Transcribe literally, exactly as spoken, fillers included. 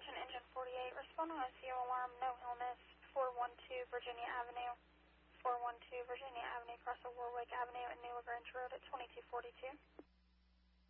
Attention Engine forty-eight, respond to I C U alarm, no illness, four one two Virginia Avenue. four one two Virginia Avenue, across the Warwick Avenue and New LaGrange Road at twenty-two forty-two.